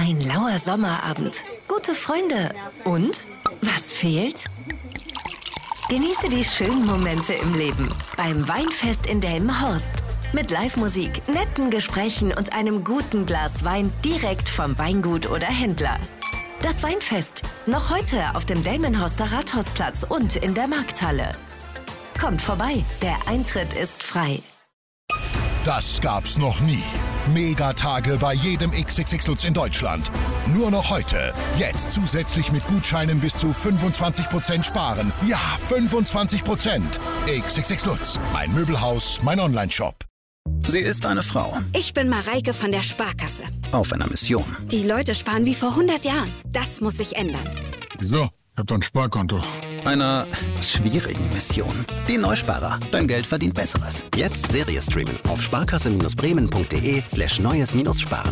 Ein lauer Sommerabend, gute Freunde und was fehlt? Genieße die schönen Momente im Leben beim Weinfest in Delmenhorst. Mit Live-Musik, netten Gesprächen und einem guten Glas Wein direkt vom Weingut oder Händler. Das Weinfest, noch heute auf dem Delmenhorster Rathausplatz und in der Markthalle. Kommt vorbei, der Eintritt ist frei. Das gab's noch nie. Megatage bei jedem XXX Lutz in Deutschland. Nur noch heute. Jetzt zusätzlich mit Gutscheinen bis zu 25% sparen. Ja, 25%. XXX Lutz. Mein Möbelhaus, mein Onlineshop. Sie ist eine Frau. Ich bin Mareike von der Sparkasse. Auf einer Mission. Die Leute sparen wie vor 100 Jahren. Das muss sich ändern. Wieso? Ich hab doch ein Sparkonto. Einer schwierigen Mission. Die Neusparer. Dein Geld verdient Besseres. Jetzt Serie streamen auf sparkasse-bremen.de/neues-sparen.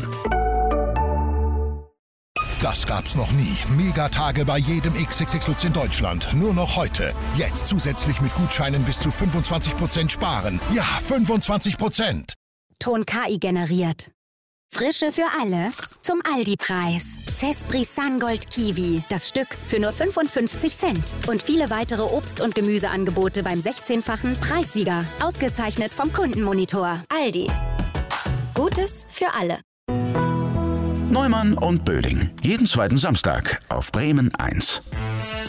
Das gab's noch nie. Megatage bei jedem XXX Lutz in Deutschland. Nur noch heute. Jetzt zusätzlich mit Gutscheinen bis zu 25% sparen. Ja, 25%. Ton KI generiert. Frische für alle zum Aldi-Preis. Cespri Sungold Kiwi, das Stück für nur 55 Cent. Und viele weitere Obst- und Gemüseangebote beim 16-fachen Preissieger. Ausgezeichnet vom Kundenmonitor. Aldi. Gutes für alle. Neumann und Böhling. Jeden zweiten Samstag auf Bremen 1.